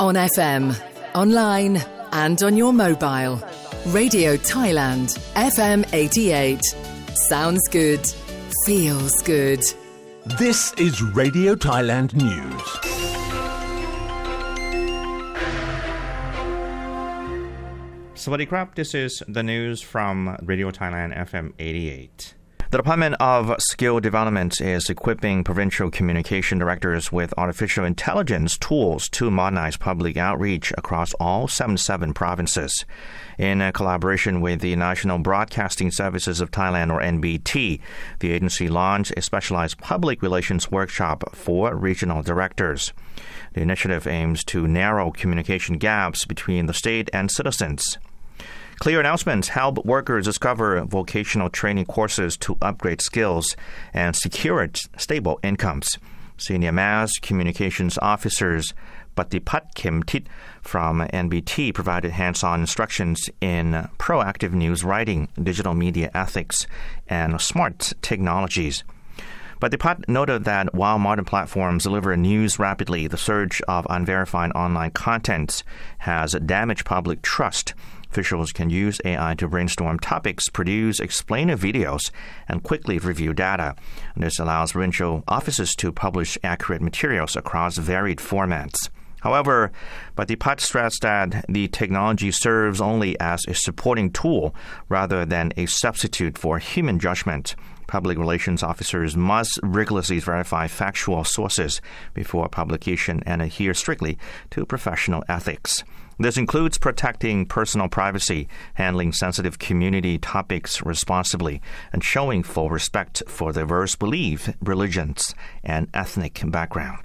On FM, online and on your mobile. Radio Thailand, FM 88. Sounds good. Feels good. This is Radio Thailand News. Sawadee krap, this is the news from Radio Thailand FM 88. The Department of Skill Development is equipping provincial communication directors with artificial intelligence tools to modernize public outreach across all 77 provinces. In collaboration with the National Broadcasting Services of Thailand, or NBT, the agency launched a specialized public relations workshop for regional directors. The initiative aims to narrow communication gaps between the state and citizens. Clear announcements help workers discover vocational training courses to upgrade skills and secure stable incomes. Senior Mass Communications Officers Patipat Khemtit from NBT provided hands-on instructions in proactive news writing, digital media ethics, and smart technologies. Patipat noted that while modern platforms deliver news rapidly, the surge of unverified online content has damaged public trust. Officials can use AI to brainstorm topics, produce explainer videos, and quickly review data. This allows provincial offices to publish accurate materials across varied formats. However, Patipat stressed that the technology serves only as a supporting tool rather than a substitute for human judgment. Public relations officers must rigorously verify factual sources before publication and adhere strictly to professional ethics. This includes protecting personal privacy, handling sensitive community topics responsibly, and showing full respect for diverse beliefs, religions, and ethnic backgrounds.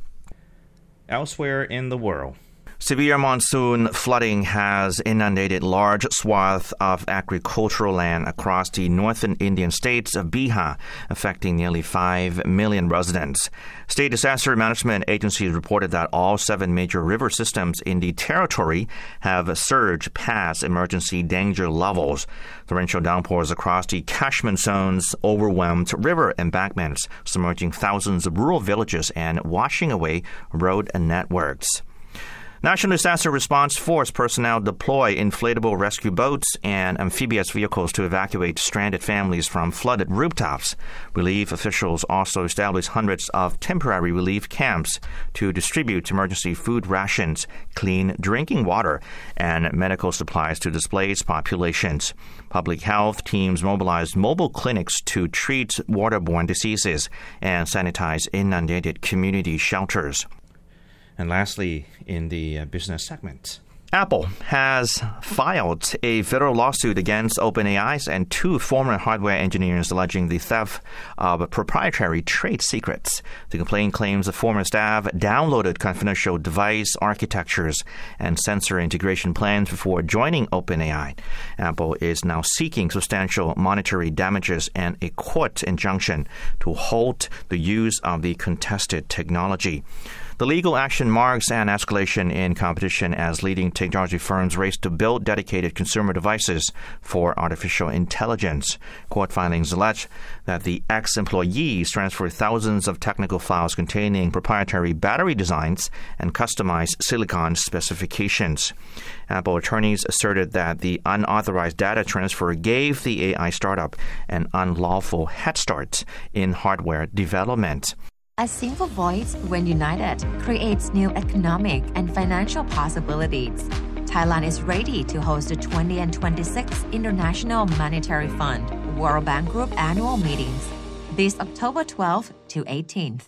Elsewhere in the world, severe monsoon flooding has inundated large swaths of agricultural land across the northern Indian states of Bihar, affecting nearly 5 million residents. State disaster management agencies reported that all 7 major river systems in the territory have surged past emergency danger levels. Torrential downpours across the catchment zones overwhelmed river embankments, submerging thousands of rural villages and washing away road networks. National Disaster Response Force personnel deploy inflatable rescue boats and amphibious vehicles to evacuate stranded families from flooded rooftops. Relief officials also established hundreds of temporary relief camps to distribute emergency food rations, clean drinking water, and medical supplies to displaced populations. Public health teams mobilized mobile clinics to treat waterborne diseases and sanitize inundated community shelters. And lastly, in the business segment, Apple has filed a federal lawsuit against OpenAI and 2 former hardware engineers alleging the theft of proprietary trade secrets. The complaint claims the former staff downloaded confidential device architectures and sensor integration plans before joining OpenAI. Apple is now seeking substantial monetary damages and a court injunction to halt the use of the contested technology. The legal action marks an escalation in competition as leading technology firms race to build dedicated consumer devices for artificial intelligence. Court filings allege that the ex-employees transferred thousands of technical files containing proprietary battery designs and customized silicon specifications. Apple attorneys asserted that the unauthorized data transfer gave the AI startup an unlawful head start in hardware development. A single voice, when united, creates new economic and financial possibilities. Thailand is ready to host the 20 and 26 International Monetary Fund World Bank Group annual meetings this October 12th to 18th.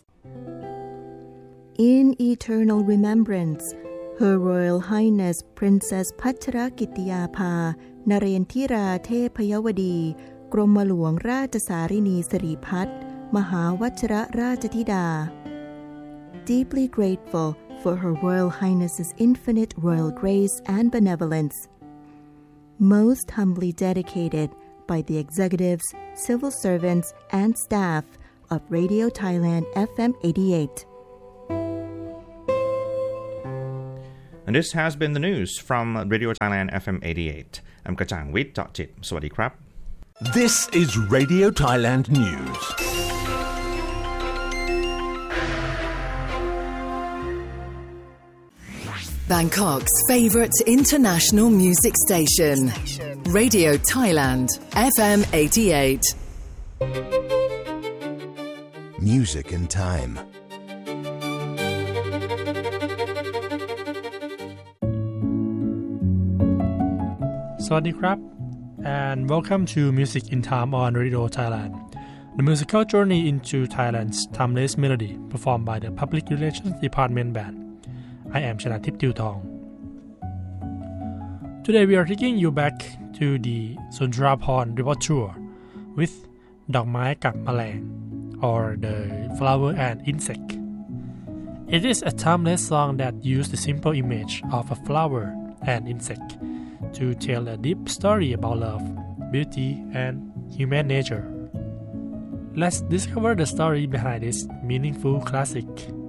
In eternal remembrance, Her Royal Highness Princess Pachrakitiyapha Narendra Thepayawadi กรมหลวงราชสารินีสิริพัฒน์มหาวชิรราชธิดา Deeply grateful for Her Royal Highness's infinite royal grace and benevolence. Most humbly dedicated by the executives, civil servants, and staff of Radio Thailand FM 88. And this has been the news from Radio Thailand FM 88. I'm Kachang Wit Chit. Sawadee krap. This is Radio Thailand News. Bangkok's favourite international music station. Radio Thailand, FM 88. Music in Time. Sawadee krab, and welcome to Music in Time on Radio Thailand, the musical journey into Thailand's timeless melody, performed by the Public Relations Department Band. I am Chanatip Tiutong. Today we are taking you back to the Suntraporn River Tour with ดอกไม้กับแมลง or the flower and insect. It is a timeless song that uses the simple image of a flower and insect to tell a deep story about love, beauty, and human nature. Let's discover the story behind this meaningful classic.